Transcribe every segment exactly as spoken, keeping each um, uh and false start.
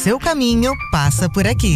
seu caminho passa por aqui.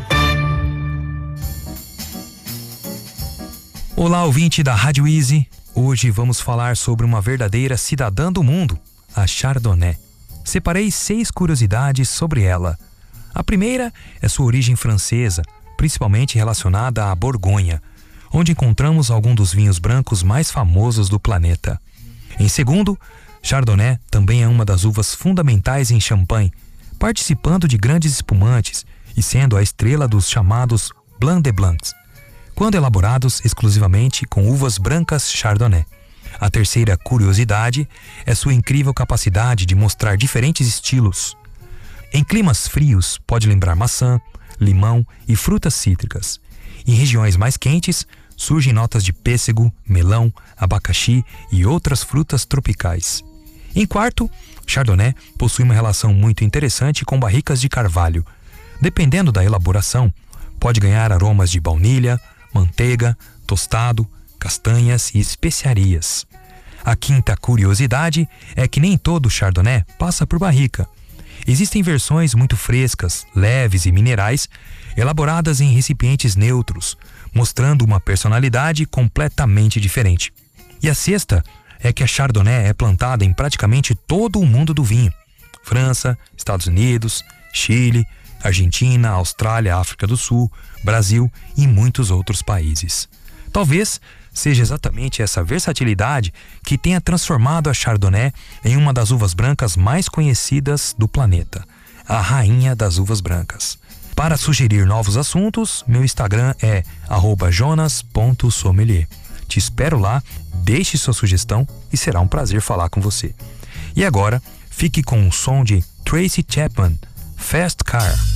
Olá, ouvinte da Rádio Easy. Hoje vamos falar sobre uma verdadeira cidadã do mundo, a Chardonnay. Separei seis curiosidades sobre ela. A primeira é sua origem francesa, principalmente relacionada à Borgonha, onde encontramos alguns dos vinhos brancos mais famosos do planeta. Em segundo, Chardonnay também é uma das uvas fundamentais em Champagne, participando de grandes espumantes e sendo a estrela dos chamados Blanc de Blancs, quando elaborados exclusivamente com uvas brancas Chardonnay. A terceira curiosidade é sua incrível capacidade de mostrar diferentes estilos. Em climas frios, pode lembrar maçã, limão e frutas cítricas. Em regiões mais quentes, surgem notas de pêssego, melão, abacaxi e outras frutas tropicais. Em quarto, Chardonnay possui uma relação muito interessante com barricas de carvalho. Dependendo da elaboração, pode ganhar aromas de baunilha, manteiga, tostado, castanhas e especiarias. A quinta curiosidade é que nem todo Chardonnay passa por barrica. Existem versões muito frescas, leves e minerais, elaboradas em recipientes neutros, mostrando uma personalidade completamente diferente. E a sexta é que a Chardonnay é plantada em praticamente todo o mundo do vinho: França, Estados Unidos, Chile, Argentina, Austrália, África do Sul, Brasil e muitos outros países. Talvez seja exatamente essa versatilidade que tenha transformado a Chardonnay em uma das uvas brancas mais conhecidas do planeta, a rainha das uvas brancas. Para sugerir novos assuntos, meu Instagram é arroba jonas ponto sommelier. Te espero lá, deixe sua sugestão e será um prazer falar com você. E agora, fique com o som de Tracy Chapman, Fast Car.